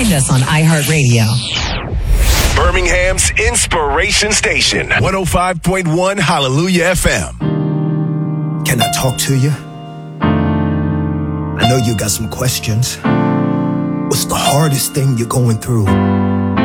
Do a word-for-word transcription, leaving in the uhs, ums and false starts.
Find us on iHeartRadio. Birmingham's Inspiration Station, one oh five point one Hallelujah F M. Can I talk to you? I know you got some questions. What's the hardest thing you're going through?